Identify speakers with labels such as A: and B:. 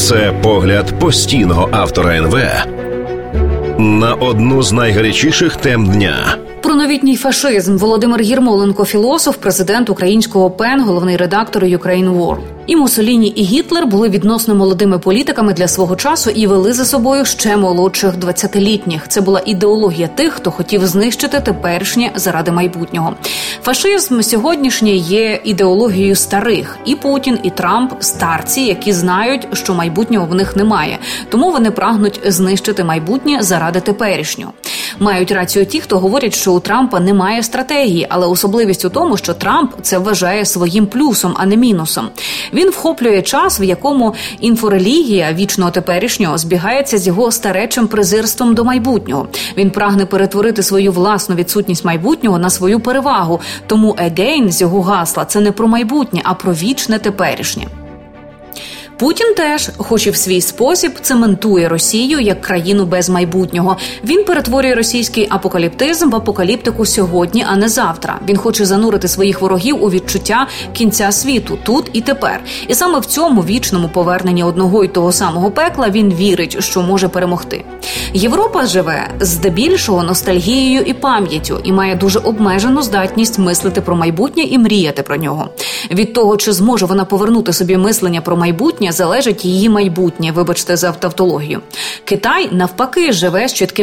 A: Це погляд постійного автора НВ на одну з найгарячіших тем дня.
B: Про новітній фашизм Володимир Єрмоленко, філософ, президент українського ПЕН, головний редактор Ukraine World. І Муссоліні, і Гітлер були відносно молодими політиками для свого часу і вели за собою ще молодших 20-літніх. Це була ідеологія тих, хто хотів знищити теперішнє заради майбутнього. Фашизм сьогоднішній є ідеологією старих. І Путін, і Трамп – старці, які знають, що майбутнього в них немає. Тому вони прагнуть знищити майбутнє заради теперішнього. Мають рацію ті, хто говорять, що у Трампа немає стратегії, але особливість у тому, що Трамп це вважає своїм плюсом, а не мінусом. Він вхоплює час, в якому інфорелігія вічного теперішнього збігається з його старечим презирством до майбутнього. Він прагне перетворити свою власну відсутність майбутнього на свою перевагу. Тому «again» з його гасла – це не про майбутнє, а про вічне теперішнє. Путін теж, хоч і в свій спосіб, цементує Росію як країну без майбутнього. Він перетворює російський апокаліптизм в апокаліптику сьогодні, а не завтра. Він хоче занурити своїх ворогів у відчуття кінця світу, тут і тепер. І саме в цьому вічному поверненні одного й того самого пекла він вірить, що може перемогти. Європа живе здебільшого ностальгією і пам'яттю і має дуже обмежену здатність мислити про майбутнє і мріяти про нього. Від того, чи зможе вона повернути собі мислення про майбутнє, залежить її майбутнє, вибачте за тавтологію. Китай, навпаки, живе з чітким